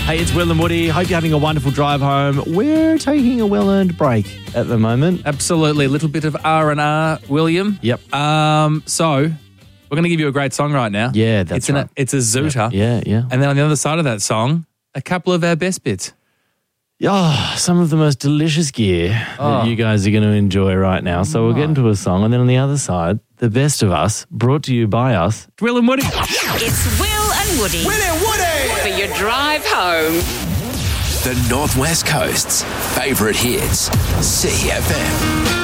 Hey, it's Will and Woody. Hope you're having a wonderful drive home. We're taking a well-earned break at the moment. Absolutely. A little bit of R&R, William. Yep. So we're going to give you a great song right now. Yeah, that's right. It's a zooter. Yeah. And then on the other side of that song, a couple of our best bits. Oh, some of the most delicious gear that you guys are going to enjoy right now. So we'll get into a song. And then on the other side, the best of us, brought to you by us. Will and Woody. It's Will and Woody. Will and Woody! For your drive home. The Northwest Coast's favourite hits, CFM.